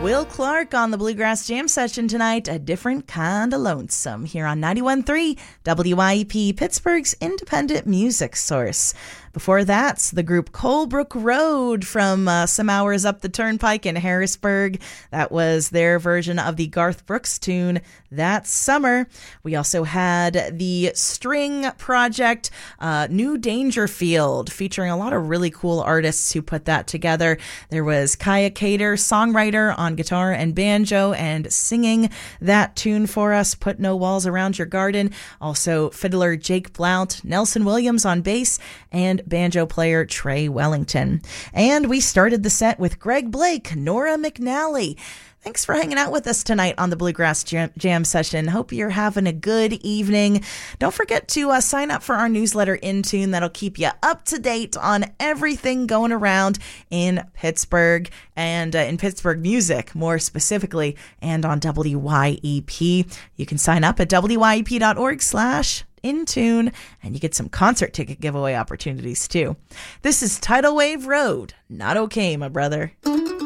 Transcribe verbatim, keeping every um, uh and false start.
Will Clark on the Bluegrass Jam Session tonight, a different kind of lonesome, here on ninety-one point three W I E P, Pittsburgh's independent music source. Before that, the group Colebrook Road from uh, some hours up the turnpike in Harrisburg. That was their version of the Garth Brooks tune, That Summer. We also had the String Project, uh, New Dangerfield, featuring a lot of really cool artists who put that together. There was Kaya Cater, songwriter, on guitar and banjo, and singing that tune for us, Put No Walls Around Your Garden. Also, fiddler Jake Blount, Nelson Williams on bass, and banjo player Trey Wellington. And we started the set with Greg Blake, Nora McNally. Thanks for hanging out with us tonight on the Bluegrass Jam, Jam Session. Hope you're having a good evening. Don't forget to uh, sign up for our newsletter, In Tune. That'll keep you up to date on everything going around in Pittsburgh and uh, in Pittsburgh music, more specifically, and on W Y E P. You can sign up at W Y E P dot org slash In Tune, and you get some concert ticket giveaway opportunities too. This is Tidal Wave Road. Not okay, my brother.